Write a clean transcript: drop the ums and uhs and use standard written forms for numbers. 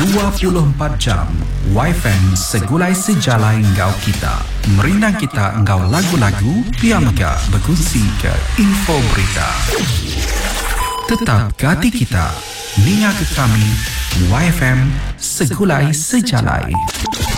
24 jam YFM segulai sejalai engkau kita. Merindang kita engkau lagu-lagu, piamga berkongsi ke info berita. Tetap ke hati kita, ninga ke kami, YFM segulai sejalai.